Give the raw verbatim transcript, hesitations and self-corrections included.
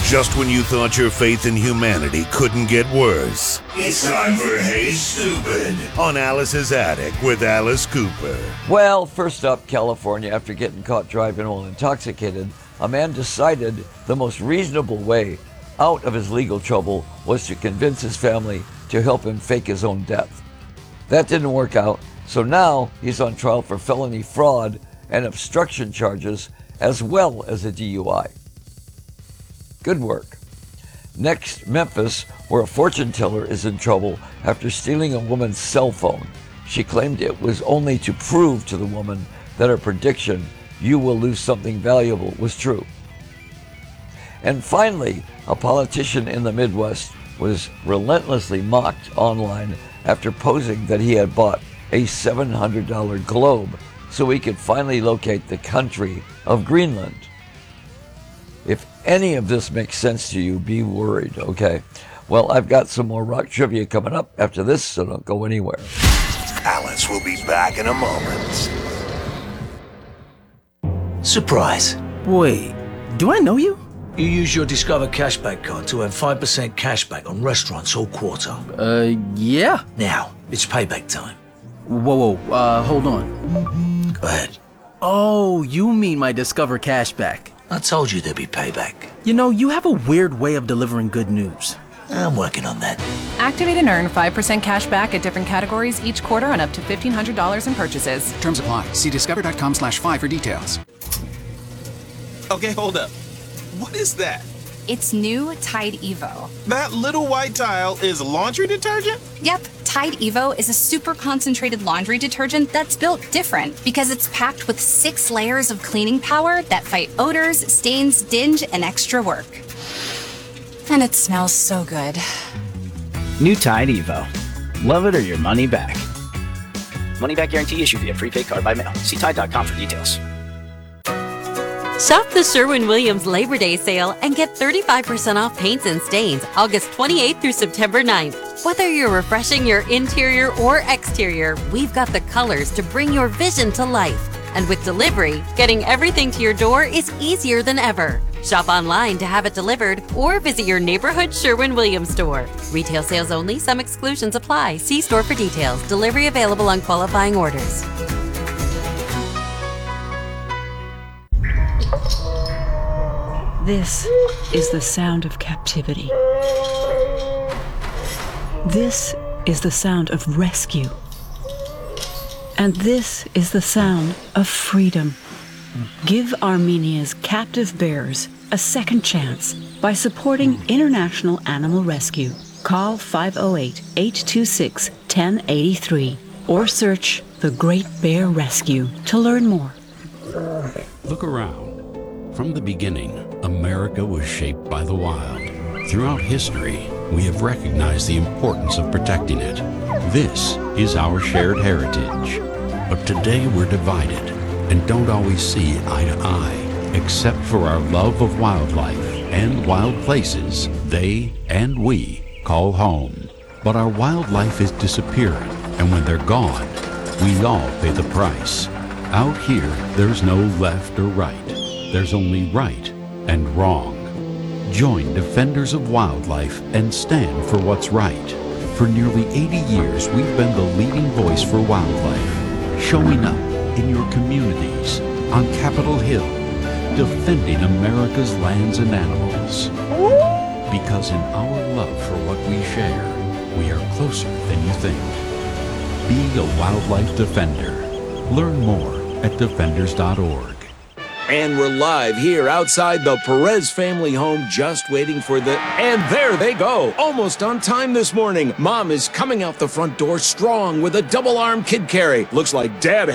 Just when you thought your faith in humanity couldn't get worse. It's time for Hey Stupid on Alice's Attic with Alice Cooper. Well, first up, California, after getting caught driving while intoxicated, a man decided the most reasonable way out of his legal trouble was to convince his family to help him fake his own death. That didn't work out, so now he's on trial for felony fraud and obstruction charges, as well as a D U I. Good work. Next, Memphis, where a fortune teller is in trouble after stealing a woman's cell phone. She claimed it was only to prove to the woman that her prediction, "you will lose something valuable," was true. And finally, a politician in the Midwest was relentlessly mocked online after posing that he had bought a seven hundred dollars globe so he could finally locate the country of Greenland. If any of this makes sense to you, be worried, okay? Well, I've got some more rock trivia coming up after this, so don't go anywhere. Alice will be back in a moment. Surprise. Wait, do I know you? You use your Discover Cashback card to earn five percent cashback on restaurants all quarter. Uh, yeah. Now, it's payback time. Whoa, whoa, uh, hold on. Go ahead. Oh, you mean my Discover Cashback. I told you there'd be payback. You know, you have a weird way of delivering good news. I'm working on that. Activate and earn five percent cash back at different categories each quarter on up to fifteen hundred dollars in purchases. Terms apply. See discover.com slash five for details. Okay, hold up. What is that? It's new Tide Evo. That little white tile is laundry detergent? Yep, Tide Evo is a super concentrated laundry detergent that's built different because it's packed with six layers of cleaning power that fight odors, stains, dinge, and extra work. And it smells so good. New Tide Evo. Love it or your money back. Money back guarantee issued via prepaid card by mail. See Tide dot com for details. Shop the Sherwin-Williams Labor Day sale and get thirty-five percent off paints and stains August twenty-eighth through September ninth. Whether you're refreshing your interior or exterior, we've got the colors to bring your vision to life. And with delivery, getting everything to your door is easier than ever. Shop online to have it delivered or visit your neighborhood Sherwin-Williams store. Retail sales only. Some exclusions apply. See store for details. Delivery available on qualifying orders. This is the sound of captivity. This is the sound of rescue. And this is the sound of freedom. Give Armenia's captive bears a second chance by supporting International Animal Rescue. Call five oh eight, eight two six, one oh eight three or search The Great Bear Rescue to learn more. Look around. From the beginning, America was shaped by the wild. Throughout history, we have recognized the importance of protecting it. This is our shared heritage. But today we're divided and don't always see eye to eye, except for our love of wildlife and wild places they and we call home. But our wildlife is disappearing, and when they're gone, we all pay the price. Out here, there's no left or right. There's only right and wrong. Join Defenders of Wildlife and stand for what's right. For nearly eighty years, we've been the leading voice for wildlife, showing up in your communities, on Capitol Hill, defending America's lands and animals. Because in our love for what we share, we are closer than you think. Be a wildlife defender. Learn more at defenders dot org. And we're live here outside the Perez family home, just waiting for the... And there they go! Almost on time this morning. Mom is coming out the front door strong with a double-arm kid carry. Looks like Dad